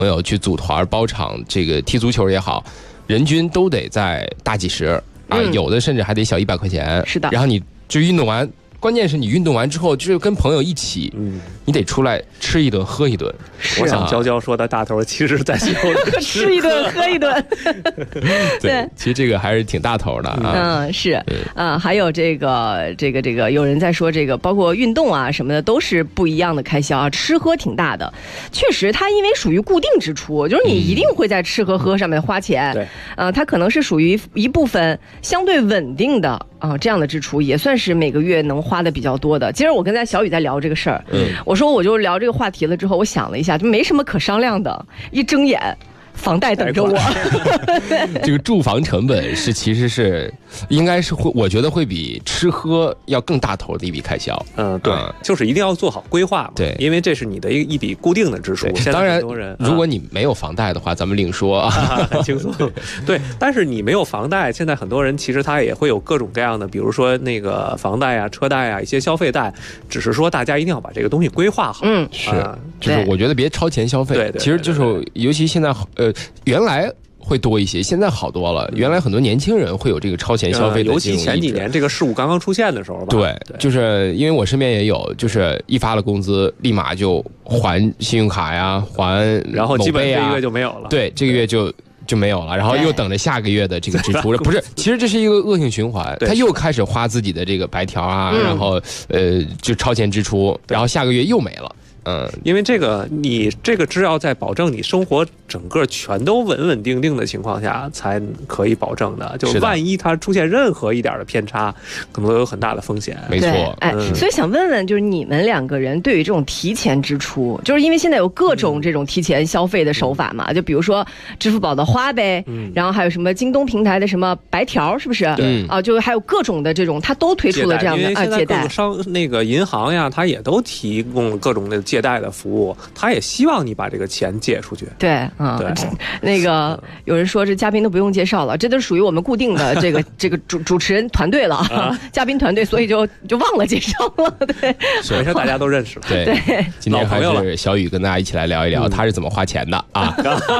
朋友去组团包场，这个踢足球也好，人均都得在大几十啊，有的甚至还得小100块钱。 是的， 然后你就运动完。关键是你运动完之后，就是跟朋友一起，你得出来吃一顿喝一顿。 我想娇娇说的大头，其实在最后吃一顿喝一顿。 对，其实这个还是挺大头的啊。 是还有这个，有人在说这个，包括运动啊什么的，都是不一样的开销啊，吃喝挺大的。确实，它因为属于固定支出，就是你一定会在吃和喝上面花钱。 对， 它可能是属于一部分相对稳定的。这样的支出也算是每个月能花的比较多的。今儿我跟小雨在聊这个事儿，我说我就聊这个话题了之后，我想了一下，就没什么可商量的。一睁眼，房贷等着我。 这个住房成本其实是应该是会，我觉得会比吃喝要更大头的一笔开销。 对，就是一定要做好规划嘛。 对， 因为这是你的一笔固定的支出。 当然，如果你没有房贷的话，咱们另说啊， 很轻松。对，但是你没有房贷，现在很多人其实他也会有各种各样的，比如说那个房贷啊、车贷啊、一些消费贷，只是说大家一定要把这个东西规划好。 就是我觉得别超前消费。 对， 其实就是尤其现在原来会多一些，现在好多了。原来很多年轻人会有这个超前消费的， 尤其前几年这个事物刚刚出现的时候吧。 对，就是因为我身边也有，就是一发了工资，立马就还信用卡呀，还然后基本这个月就没有了。 对，这个月就没有了，然后又等着下个月的这个支出。不是，其实这是一个恶性循环，他又开始花自己的这个白条啊，然后就超前支出，然后下个月又没了。 因为你这个只要在保证你生活整个全都稳稳定定的情况下才可以保证的，就万一它出现任何一点的偏差，可能都有很大的风险。 没错， 所以想问问，就是你们两个人对于这种提前支出，就是因为现在有各种这种提前消费的手法嘛，就比如说支付宝的花呗，然后还有什么京东平台的什么白条，是不是？就还有各种的这种，它都推出了这样的借贷。 那个银行呀，它也都提供了各种的借贷的服务，他也希望你把这个钱借出去。 对，那个有人说这嘉宾都不用介绍了，这都属于我们固定的这个主持人团队了，嘉宾团队，所以就忘了介绍了。对， 没事，大家都认识了。 对，今天还是小雨跟大家一起来聊一聊他是怎么花钱的啊。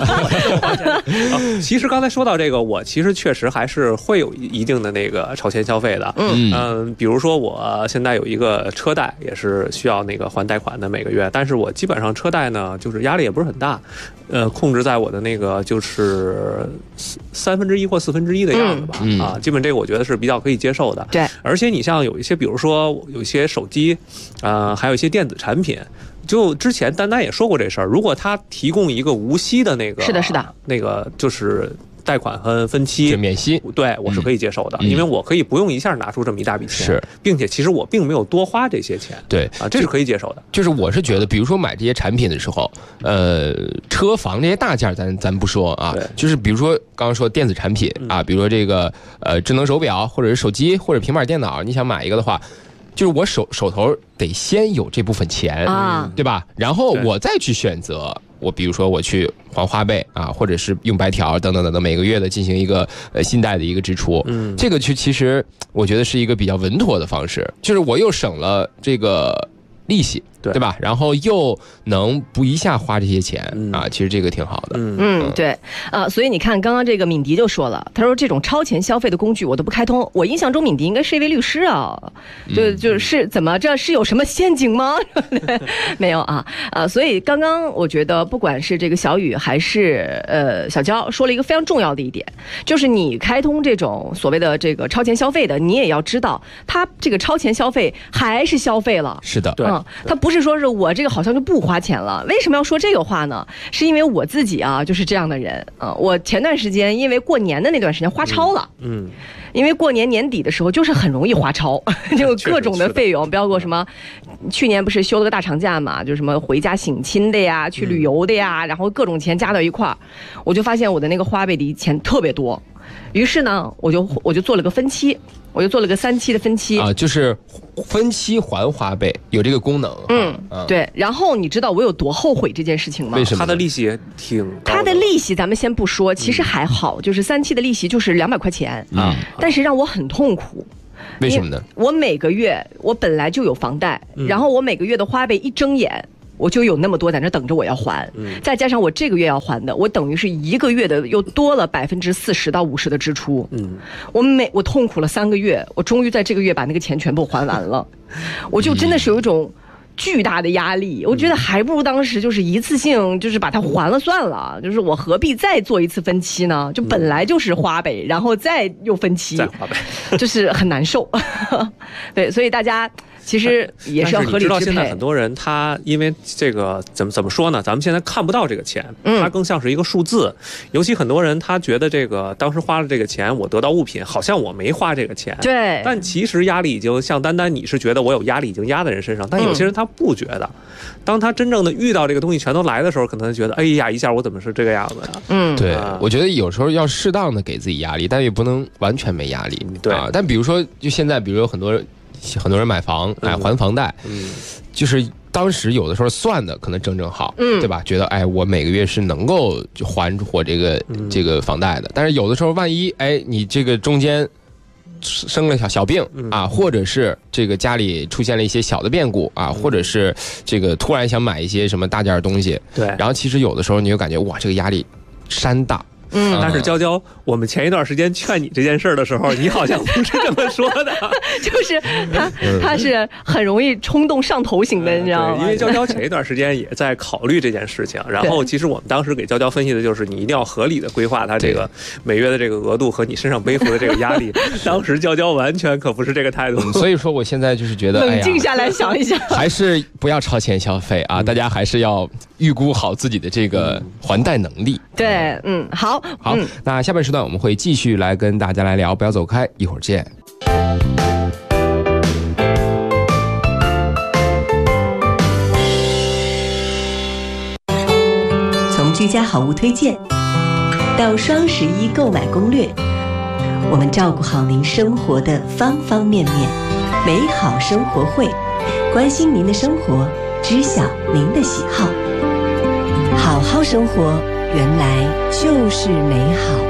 其实刚才说到这个，我其实确实还是会有一定的那个超前消费的。比如说我现在有一个车贷，也是需要那个还贷款的每个月。但是我基本上车贷呢，就是压力也不是很大，控制在我的那个就是1/3或1/4的样子吧。基本这个我觉得是比较可以接受的。 对， 而且你像有一些，比如说有一些手机，还有一些电子产品。就之前丹丹也说过这事儿，如果他提供一个无息的那个， 是的， 那个就是贷款和分期免息， 对我是可以接受的，因为我可以不用一下拿出这么一大笔钱，并且其实我并没有多花这些钱， 对这是可以接受的。 就是我是觉得，比如说买这些产品的时候，车房这些大件咱不说啊，就是比如说刚刚说电子产品啊，比如说这个智能手表或者是手机或者平板电脑，你想买一个的话。就是我手头得先有这部分钱对吧？然后我再去选择，我比如说我去还花呗啊，或者是用白条等等等等，每个月的进行一个信贷的一个支出。这个其实我觉得是一个比较稳妥的方式，就是我又省了这个利息。对吧？然后又能不一下花这些钱其实这个挺好的。 对所以你看，刚刚这个敏迪就说了，他说这种超前消费的工具我都不开通。我印象中敏迪应该是一位律师啊，就是怎么这是有什么陷阱吗？没有所以刚刚我觉得不管是这个小雨还是小娇说了一个非常重要的一点，就是你开通这种所谓的这个超前消费的，你也要知道，他这个超前消费还是消费了。 是的， 他不是说是我这个好像就不花钱了。为什么要说这个话呢？是因为我自己就是这样的人我前段时间因为过年的那段时间花超了，因为过年年底的时候就是很容易花超，就各种的费用，包括什么，去年不是休了个大长假嘛，就什么回家省亲的呀，去旅游的呀，然后各种钱加到一块儿，我就发现我的那个花呗里钱特别多，于是呢，我就做了个分期。我就做了个3期的分期就是分期还花呗有这个功能。 对。然后你知道我有多后悔这件事情吗？ 为什么？ 它的利息也挺高的。 它的利息咱们先不说，其实还好，就是3期的利息就是200块钱但是让我很痛苦。 为什么呢？ 我每个月我本来就有房贷，然后我每个月的花呗一睁眼。 我就有那么多在那等着我要还，再加上我这个月要还的，我等于是1个月的又多了40%到50%的支出。我痛苦了3个月，我终于在这个月把那个钱全部还完了，我就真的是有一种巨大的压力，我觉得还不如当时就是一次性就是把它还了算了，就是我何必再做一次分期呢？就本来就是花呗，然后再又分期， 再花呗， 就是很难受。对，所以大家其实也是要合理支配。 但是你知道现在很多人他因为这个怎么说呢？咱们现在看不到这个钱，它更像是一个数字。尤其很多人他觉得这个当时花了这个钱，我得到物品，好像我没花这个钱。 对。 但其实压力已经像丹丹，你是觉得我有压力已经压在人身上，但有些人他不觉得。当他真正的遇到这个东西全都来的时候，可能觉得哎呀，一下我怎么是这个样子呀？ 对，我觉得有时候要适当的给自己压力，但也不能完全没压力。 对但比如说，就现在，比如有很多人买房，还房贷，就是当时有的时候算的可能正好，对吧？觉得我每个月是能够就还我这个房贷的，但是有的时候万一你这个中间生了小病啊，或者是这个家里出现了一些小的变故啊，或者是这个突然想买一些什么大件的东西， 对， 然后其实有的时候你就感觉哇，这个压力山大。 但是娇娇，我们前一段时间劝你这件事的时候，你好像不是这么说的。 就是他是很容易冲动上头型的，你知道吗？ 因为娇娇前一段时间也在考虑这件事情，然后其实我们当时给娇娇分析的就是，你一定要合理的规划他这个每月的这个额度和你身上背负的这个压力。当时娇娇完全可不是这个态度， 所以说我现在就是觉得冷静下来想一想， 还是不要超前消费啊！大家还是要预估好自己的这个还贷能力。 对，好， 那下半时段我们会继续来跟大家来聊，不要走开，一会儿见。 从居家好物推荐到双11购买攻略，我们照顾好您生活的方方面面。美好生活会，关心您的生活，知晓您的喜好。好好生活，原来就是美好。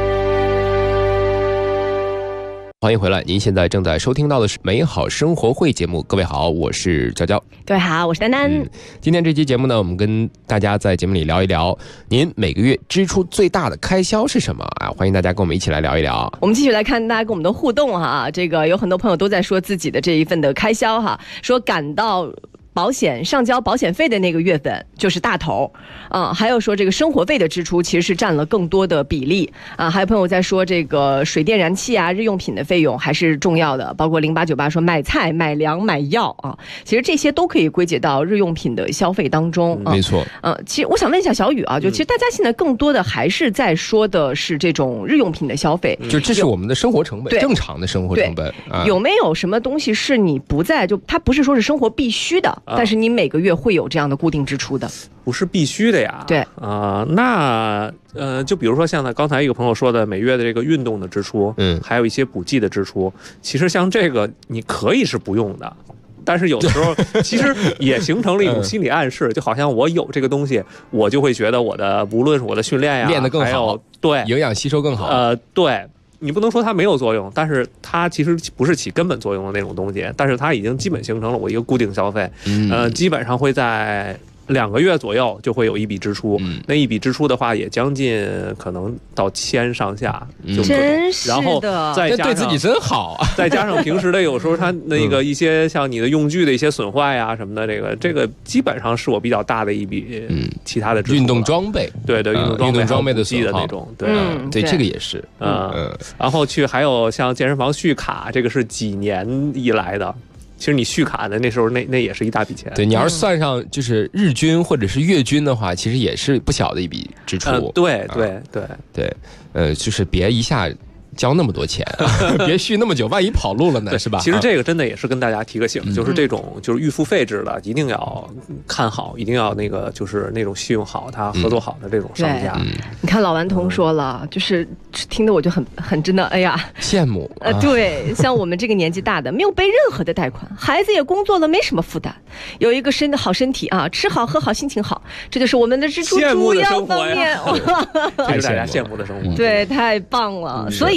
欢迎回来，您现在正在收听到的是美好生活会节目。各位好，我是娇娇。 各位好，我是丹丹。 今天这期节目呢，我们跟大家在节目里聊一聊您每个月支出最大的开销是什么啊？欢迎大家跟我们一起来聊一聊。 我们继续来看大家跟我们的互动哈，这个有很多朋友都在说自己的这一份的开销哈，说赶到上交保险费的那个月份就是大头还有说这个生活费的支出其实是占了更多的比例还有朋友在说这个水电燃气日用品的费用还是重要的，包括0898说买菜买粮买药其实这些都可以归结到日用品的消费当中没错其实我想问一下小雨就其实大家现在更多的还是在说的是这种日用品的消费， 就这是我们的生活成本，正常的生活成本有没有什么东西是你不在就它不是说是生活必须的但是你每个月会有这样的固定支出的？ 不是必须的呀。 对那就比如说像刚才一个朋友说的每月的这个运动的支出还有一些补剂的支出，其实像这个你可以是不用的，但是有的时候其实也形成了一种心理暗示，就好像我有这个东西，我就会觉得我的无论是我的训练呀练得更好， 对， 营养吸收更好对，你不能说它没有作用，但是它其实不是起根本作用的那种东西，但是它已经基本形成了我一个固定消费基本上会在2个月左右就会有一笔支出那一笔支出的话也将近可能到1000上下就真是的， 然后再加上对自己真好再加上平时的有时候它那个一些像你的用具的一些损坏呀什么的，这个基本上是我比较大的一笔其他的支出。 运动装备对运动装备的损耗的那种对这个也是然后还有像健身房续卡，这个是几年以来的，其实你续卡的那时候那也是一大笔钱。 对，你要是算上就是日均或者是月均的话，其实也是不小的一笔支出。 对， 就是别一下交那么多钱别续那么久，万一跑路了呢，是吧？ 其实这个真的也是跟大家提个醒，就是这种就是预付费制的一定要看好，一定要那个就是那种信用好他合作好的这种商家你看老顽童说了就是听得我就很真的哎呀羡慕对，像我们这个年纪大的没有背任何的贷款，孩子也工作了，没什么负担，有一个好身体吃好喝好心情好，这就是我们的支出主要方面这是大家羡慕的生活对，太棒了所以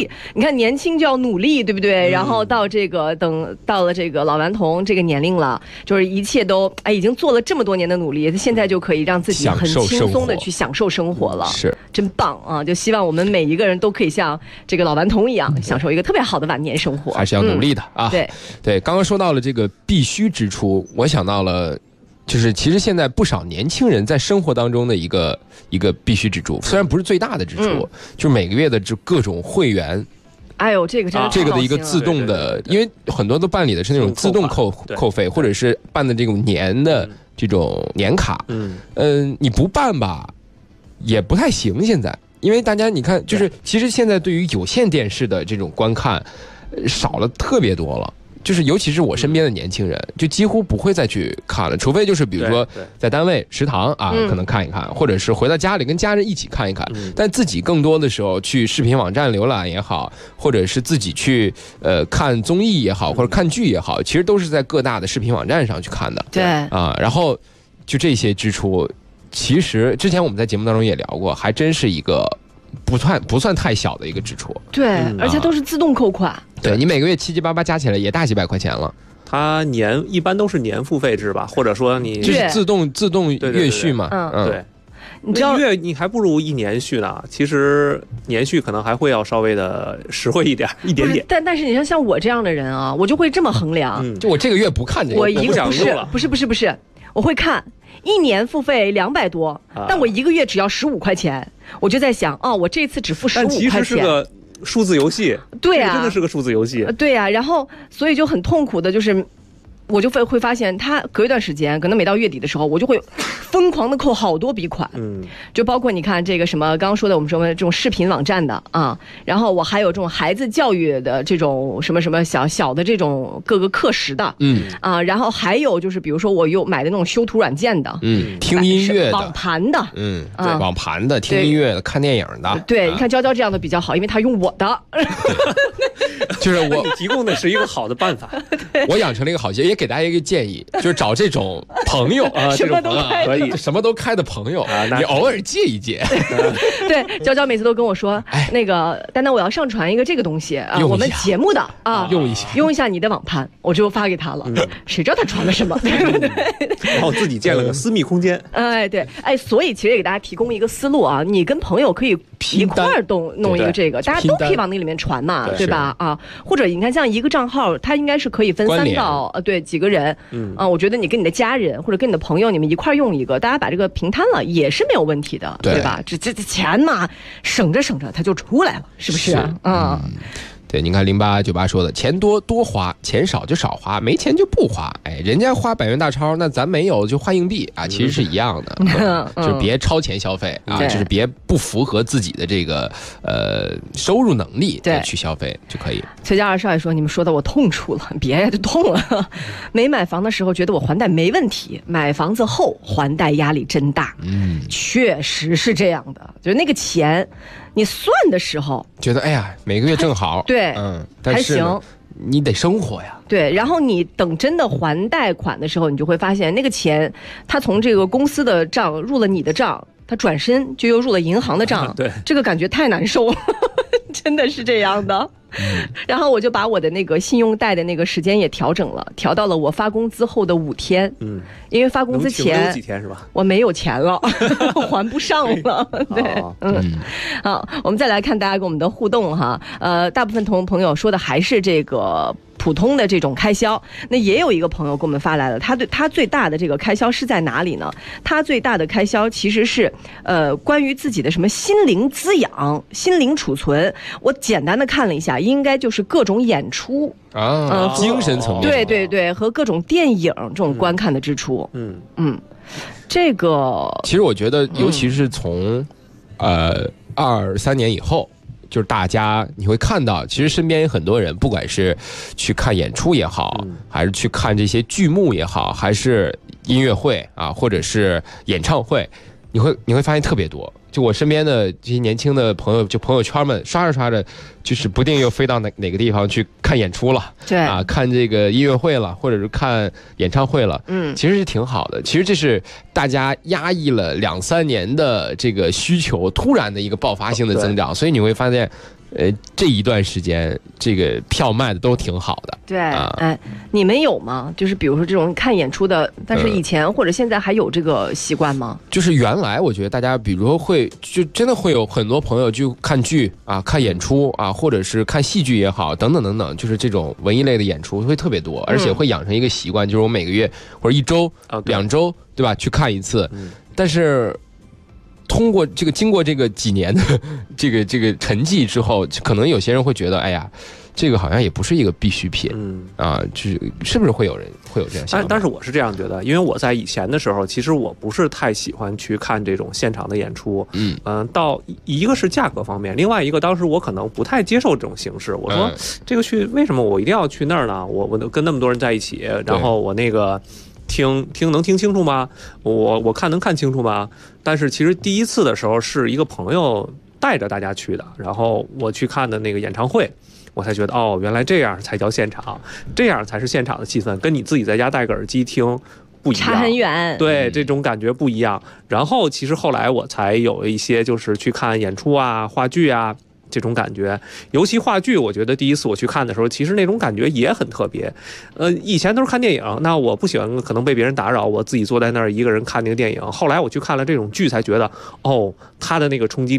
力。你看年轻就要努力，对不对？然后到这个等到了这个老顽童这个年龄了，就是一切都已经做了这么多年的努力，现在就可以让自己很轻松的去享受生活了， 是真棒啊！就希望我们每一个人都可以像这个老顽童一样，享受一个特别好的晚年生活， 还是要努力的啊！ 对， 刚刚说到了这个必须支出，我想到了。就是其实现在不少年轻人在生活当中的一个必须支出，虽然不是最大的支出，就是每个月的就各种会员。 哎呦，这个真的这个的一个自动的，因为很多都办理的是那种自动扣费，或者是办的这种年的这种年卡。你不办吧，也不太行。现在，因为大家你看，就是其实现在对于有线电视的这种观看，少了特别多了。就是尤其是我身边的年轻人，就几乎不会再去看了，除非就是比如说在单位食堂啊，可能看一看，或者是回到家里跟家人一起看一看。但自己更多的时候去视频网站浏览也好，或者是自己去看综艺也好，或者看剧也好，其实都是在各大的视频网站上去看的。 对啊，然后就这些支出，其实之前我们在节目当中也聊过，还真是一个不算太小的一个支出。 对，而且都是自动扣款。 对，你每个月7、7、8、8加起来也大几百块钱了。 它一般都是年付费制吧，或者说你就是自动月续嘛。 对，你知道月你还不如一年续呢。其实年续可能还会要稍微的实惠一点。 但是你像我这样的人啊，我就会这么衡量。 就我这个月不看这个， 我一个不是，我会看。1年付费200多，但我1个月只要15块钱，我就在想，我这次只付15块钱。 但其实是个数字游戏， 对啊， 真的是个数字游戏， 对啊。然后，所以就很痛苦的就是，我就会发现，他隔一段时间，可能每到月底的时候，我就会疯狂的扣好多笔款。就包括你看这个什么刚刚说的，我们说的这种视频网站的啊，然后我还有这种孩子教育的这种什么小的这种各个课时的，然后还有就是比如说我又买的那种修图软件的， 听音乐的， 网盘的， 对，网盘的，听音乐的，看电影的， 对，你看娇娇这样的比较好，因为她用我的， 就是我提供的是一个好的办法， 我养成了一个好习惯，也给大家一个建议，就是找这种朋友啊， 什么都开可以，什么都开的朋友啊，你偶尔借一借。 对，娇娇每次都跟我说，那个丹丹，我要上传一个这个东西啊，我们节目的啊，用一下你的网盘，我就发给他了。谁知道他传了什么，对不对？ 然后自己建了个私密空间。 对，所以其实也给大家提供一个思路啊，你跟朋友可以一块儿弄一个这个，大家都可以往那里面传嘛，对吧？啊，或者你看像一个账号，它应该是可以分3到几个人，我觉得你跟你的家人或者跟你的朋友，你们一块儿用一个，大家把这个平摊了也是没有问题的，对吧？这钱嘛，省着它就出来了，是不是？ 对，你看0898说的，钱多花，钱少就少花，没钱就不花。人家花100元大钞，那咱没有就换硬币啊，其实是一样的，就是别超前消费啊，就是别不符合自己的这个收入能力去消费就可以。 崔家二少爷说，你们说的我痛处了，别呀就痛了。没买房的时候觉得我还贷没问题，买房子后还贷压力真大。确实是这样的，就是那个钱。你算的时候觉得每个月正好， 对， 但是还行， 你得生活呀。 对，然后你等真的还贷款的时候，你就会发现那个钱，它从这个公司的账入了你的账，它转身就又入了银行的账， 对， 这个感觉太难受了，真的是这样的。然后我就把我的那个信用贷的那个时间也调整了，调到了我发工资后的5天。因为发工资前几天是吧？ 我没有钱了，还不上了。对，好，我们再来看大家跟我们的互动哈。大部分朋友说的还是这个普通的这种开销。那也有一个朋友给我们发来了，他最大的这个开销是在哪里呢？他最大的开销其实是关于自己的什么心灵滋养、心灵储存。我简单的看了一下，应该就是各种演出啊，精神层面， 对，和各种电影这种观看的支出。这个其实我觉得，尤其是从23年以后。就是大家你会看到，其实身边有很多人，不管是去看演出也好，还是去看这些剧目也好，还是音乐会啊，或者是演唱会，你会发现特别多。就我身边的这些年轻的朋友，就朋友圈们刷着，就是不定又飞到哪个地方去看演出了， 对啊，看这个音乐会了，或者是看演唱会了，其实是挺好的。其实这是大家压抑了2-3年的这个需求突然的一个爆发性的增长，所以你会发现， 这一段时间这个票卖的都挺好的。 对，哎，你们有吗？就是比如说这种看演出的，但是以前或者现在还有这个习惯吗？ 就是原来我觉得大家比如说就真的会有很多朋友去看剧啊、看演出啊，或者是看戏剧也好，等等等等，就是这种文艺类的演出会特别多，而且会养成一个习惯，就是我每个月或者1周、2周，对吧，去看一次。但是经过这个几年的这个沉寂之后，可能有些人会觉得，哎呀，这个好像也不是一个必需品，是不是会有人会有这样想法？ 但是我是这样觉得，因为我在以前的时候，其实我不是太喜欢去看这种现场的演出，到一个是价格方面，另外一个当时我可能不太接受这种形式。我说这个为什么我一定要去那儿呢？我跟那么多人在一起，然后我那个。能听清楚吗？我看能看清楚吗？但是其实第一次的时候是一个朋友带着大家去的，然后我去看的那个演唱会，我才觉得哦，原来这样才叫现场，这样才是现场的气氛，跟你自己在家戴个耳机听不一样， 差很远。 对，这种感觉不一样。然后其实后来我才有一些就是去看演出啊、话剧啊。这种感觉，尤其话剧，我觉得第一次我去看的时候，其实那种感觉也很特别。以前都是看电影，那我不喜欢可能被别人打扰，我自己坐在那儿一个人看那个电影。后来我去看了这种剧，才觉得哦，它的那个冲击